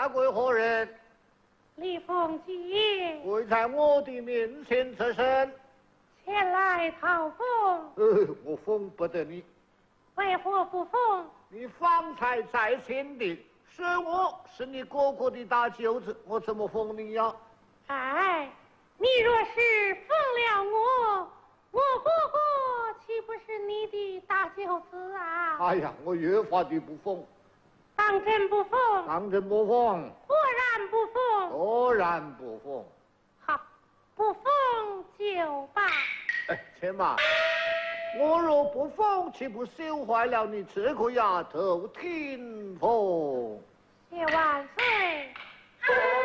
下跪何人？ 李凤姐。 跪在我的面前侧身。 前来讨封。 我封不得你。 为何不封？ 你方才在先的，是我是你哥哥的大舅子，我怎么封你呀？ 哎，你若是封了我哥哥岂不是你的大舅子啊？ 哎呀，我越发的不封。 当真不封？ 当真不封。 果然不封。 果然不封。 好，不封就罢。 哎，且慢。我若不封，岂不羞坏了你这个丫头？听封。 谢万岁。